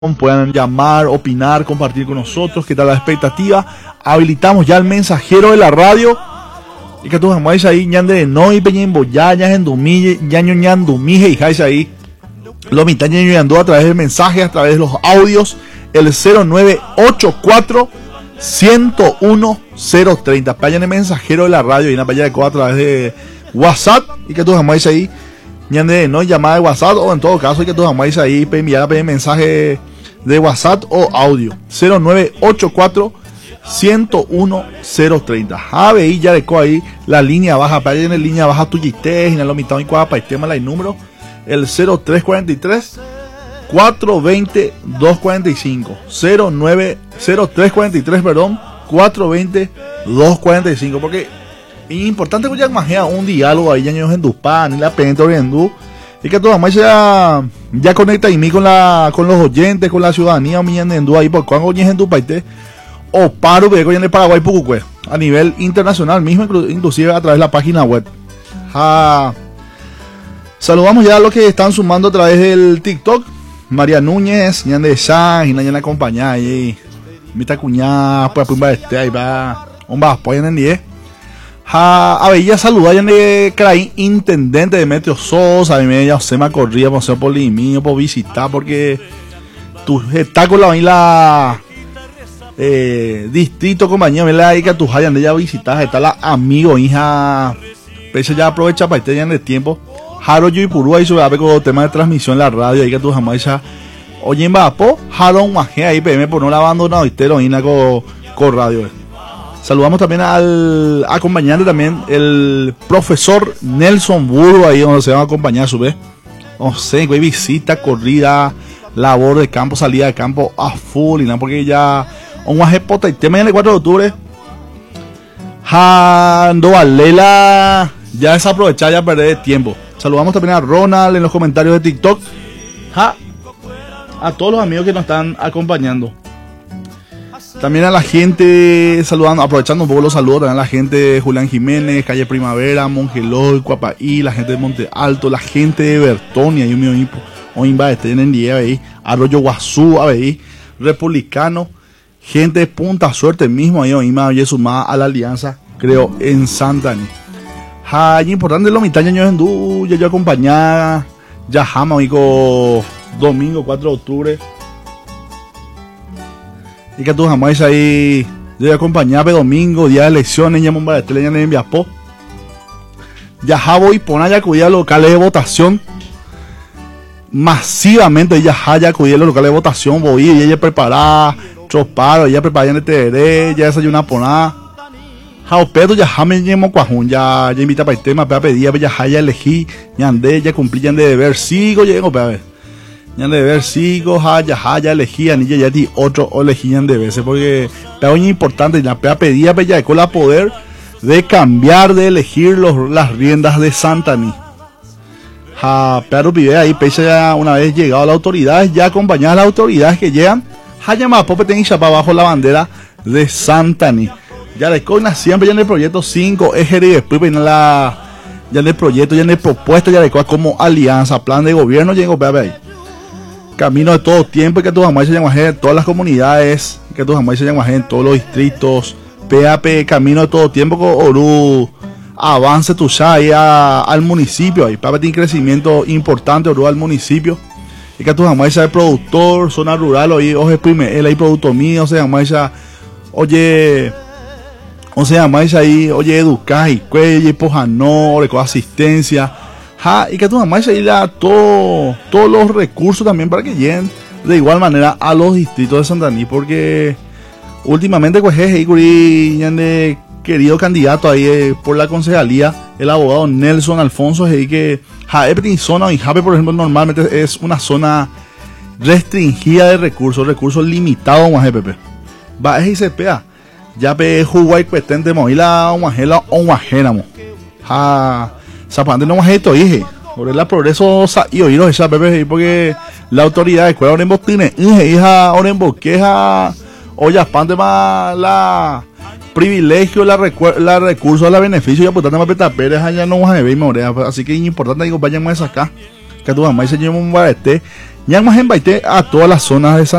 puedan llamar, opinar, compartir con nosotros, qué tal la expectativa. Habilitamos ya el mensajero de la radio. Y que tú jamás ahí, ñande no y peñembo ya, ñandumille, ñandumije y jais ahí. Lo mitad ñandó a través del mensaje, a través de los audios, el 0984 101 030. Payan el mensajero de la radio y una paya de coa a través de WhatsApp. Y que tú jamás ahí, ñande no llamada de WhatsApp, o en todo caso, y que tú jamás ahí enviar el mensaje de WhatsApp o audio 0984 101 030. Ahí ya de ahí la línea baja, para en la línea baja tu yité, en la mitad y cuadra para el tema el número el 0343 420 245 0343 perdón 420 245, porque es importante que ya imagina un diálogo ahí ya en Dupán y la pente orientú. Y que todo más ya conecta y con los oyentes, con la ciudadanía, ahí por cuando oyen en tu país o paro que en el Paraguay Pucucue, a nivel internacional mismo, inclusive a través de la página web. Saludamos ya a los que están sumando a través del TikTok. María Núñez, ñan de Shah, y ñan acompañada ahí. Mita cuñada, pues pumba ahí va. Un apoyan en 10. A Bella saludar ya de Craín, intendente de Metro Sosa, a mí me se me corría por ser por Limío, por visitar, porque tu está con la distrito compañía, me la que tu hayan de ella visitar, está la amigo, hija, pese ya aprovecha para este ya en el tiempo, Jaro y Purúa y sobre con tema de transmisión en la radio, ahí que tu jamás ya, oye en Vapo, Jaro Maje ahí, PM por no la abandonado y te lo con radio. Saludamos también al acompañante también, el profesor Nelson Burgo, ahí donde se va a acompañar a su vez. No sé, visita, corrida, labor de campo, salida de campo a full, y nada, porque ya un guajepota y tema en el 4 de octubre. Ando Valela, ya desaprovechar, ya perder tiempo. Saludamos también a Ronald en los comentarios de TikTok. A todos los amigos que nos están acompañando. También a la gente, saludando, aprovechando un poco los saludos, también a la gente de Julián Jiménez, Calle Primavera, Mongeloy, Cuapaí, la gente de Monte Alto, la gente de Bertonia, y un Oimba, en día ahí, Arroyo Guazú, ahí, Republicano, gente de Punta Suerte mismo, ahí, Oimba, y sumada a la alianza, creo, en Santani. Y importante, lo mitad años en Du, ya yo acompañada, ya jama, amigo, domingo 4 de octubre. Y que tú jamás ahí, yo acompañaba domingo, día de elecciones, ya en ya en Viapó. Ya voy poner ya acudía a los locales de votación. Masivamente ya acudía a los locales de votación, voy y ella preparada, troparo, ella preparada en el TDR, ya desayuna ponada. Pero ya me llamo cuajún, ya invita para el tema, para pedir, ya elegí, ya andé, ya cumplí, ya de deber, sigo, llego, para ver. Ya de ver sigo, ya elegían y ya di otro elegían de veces, porque es muy importante, ya pedía ya con la poder de cambiar, de elegir las riendas de Santani. Pero pide ahí, pese ya una vez llegado a las autoridades, ya acompañadas las autoridades que llegan, ya más pope tenéis para abajo la bandera de Santani. Ya de coina siempre ya en el proyecto 5 ejes y después en ya en el proyecto, ya en el propuesta, ya de coa como alianza, plan de gobierno, llegó ahí. Camino de todo tiempo, que tu jamás se llama en todas las comunidades, que tu jamás se llama en todos los distritos, PAP, camino de todo tiempo con Orú, avance tu ya al municipio, ahí para tener crecimiento importante Orú al municipio, y que tu jamás es productor, zona rural, hoy oje prime, él hay producto mío, o sea, jamás oye, o sea, jamás ahí, oye, educar y cuello, pojano, con asistencia. Y que tu mamá se da todos los recursos también para que lleguen de igual manera a los distritos de Santaní, porque últimamente pues de querido candidato ahí por la concejalía, el abogado Nelson Alfonso, que zona y Jape, por ejemplo, normalmente es una zona restringida de recursos limitados más EPP. Va es ICPA, ya pe Huawei cuestente moila o majéramo. Zapante no más esto, dije. Por el progreso y oíros esa bebé, porque la autoridad de escuela Orembo tiene hija Orembo queja olla pante más la privilegio, la recurso, la beneficio y apuntando más peta Pérez allá no vas a ver, así que es importante que vayan más acá. que tu mamá se lleva un barete, ya más en baite a todas las zonas de San